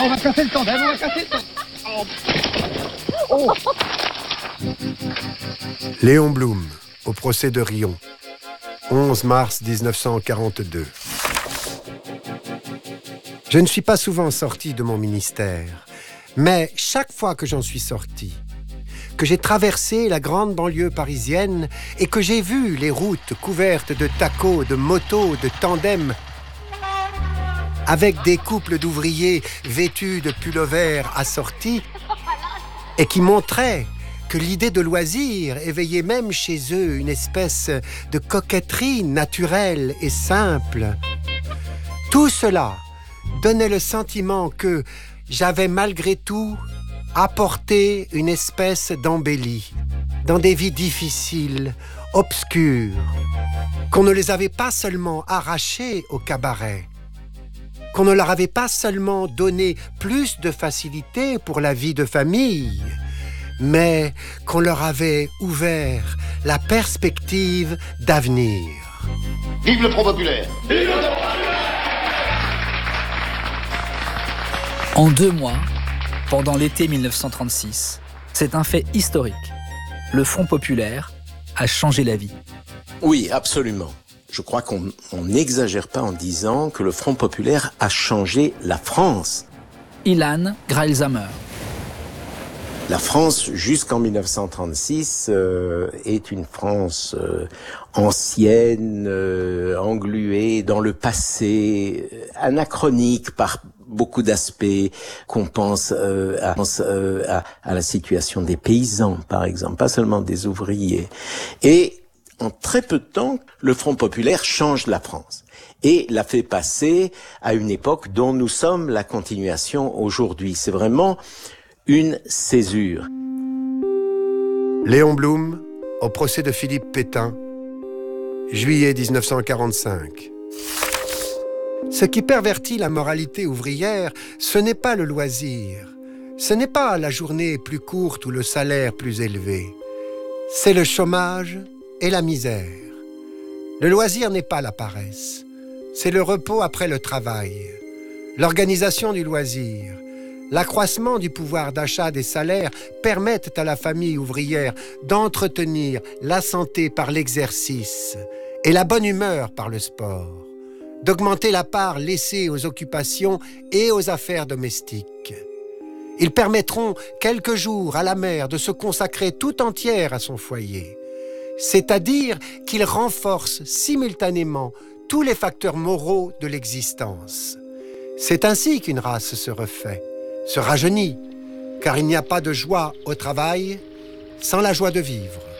on va casser le tandem, on va casser le tandem. Léon Blum, au procès de Riom, 11 mars 1942. Je ne suis pas souvent sorti de mon ministère, mais chaque fois que j'en suis sorti, que j'ai traversé la grande banlieue parisienne et que j'ai vu les routes couvertes de tacos, de motos, de tandems, avec des couples d'ouvriers vêtus de pullovers assortis et qui montraient que l'idée de loisir éveillait même chez eux une espèce de coquetterie naturelle et simple. Tout cela donnait le sentiment que j'avais malgré tout apporté une espèce d'embellie dans des vies difficiles, obscures, qu'on ne les avait pas seulement arrachées au cabaret, qu'on ne leur avait pas seulement donné plus de facilité pour la vie de famille, mais qu'on leur avait ouvert la perspective d'avenir. Vive le Front populaire! Vive le Front populaire! En 2 mois, pendant l'été 1936, c'est un fait historique. Le Front populaire a changé la vie. Oui, absolument. Je crois qu'on n'exagère pas en disant que le Front populaire a changé la France. Ilan Greilsheimer. La France, jusqu'en 1936, est une France ancienne, engluée dans le passé, anachronique par beaucoup d'aspects, qu'on pense à la situation des paysans, par exemple, pas seulement des ouvriers. Et en très peu de temps, le Front populaire change la France et la fait passer à une époque dont nous sommes la continuation aujourd'hui. C'est vraiment une césure. Léon Blum, au procès de Philippe Pétain, juillet 1945. Ce qui pervertit la moralité ouvrière, ce n'est pas le loisir, ce n'est pas la journée plus courte ou le salaire plus élevé, c'est le chômage et la misère. Le loisir n'est pas la paresse, c'est le repos après le travail, l'organisation du loisir. L'accroissement du pouvoir d'achat des salaires permettent à la famille ouvrière d'entretenir la santé par l'exercice et la bonne humeur par le sport, d'augmenter la part laissée aux occupations et aux affaires domestiques. Ils permettront quelques jours à la mère de se consacrer tout entière à son foyer, c'est-à-dire qu'ils renforcent simultanément tous les facteurs moraux de l'existence. C'est ainsi qu'une race se refait, se rajeunit, car il n'y a pas de joie au travail sans la joie de vivre.